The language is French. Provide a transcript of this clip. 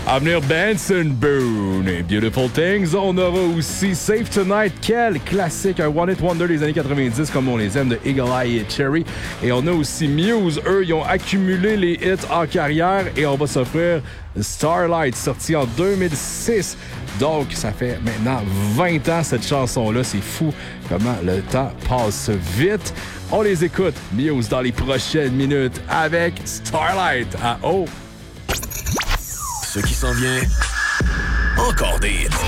À venir, Benson Boone et Beautiful Things. On aura aussi Save Tonight, quel classique, un One Hit Wonder des années 90 comme on les aime, de Eagle Eye et Cherry. Et on a aussi Muse, eux, ils ont accumulé les hits en carrière et on va s'offrir Starlight, sorti en 2006. Donc, ça fait maintenant 20 ans cette chanson-là. C'est fou comment le temps passe vite. On les écoute, Muse, dans les prochaines minutes avec Starlight à O. Ce qui s'en vient, encore des hits.